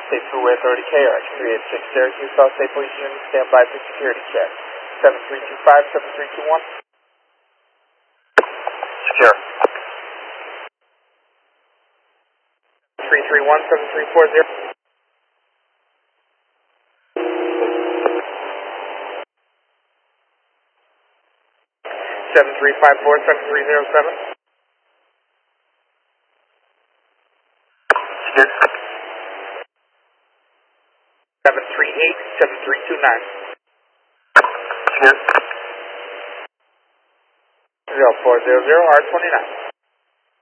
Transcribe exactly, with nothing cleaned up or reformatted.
State Thruway Authority K R X three eight six Syracuse, South State Police Unit, stand by for security check. seven three two five, seven three two one. Secure. three three one, seven three four zero. seven three five four, seven three zero seven. Secure. seven three eight, seven three two nine. Secure. zero four zero zero R twenty-nine.